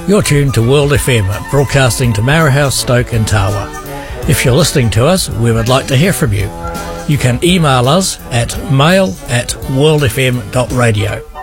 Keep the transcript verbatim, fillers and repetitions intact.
You're tuned to World F M, broadcasting to Marahouse, Stoke and Tawa. If you're listening to us, we would like to hear from you. You can email us at mail at worldfm dot radio.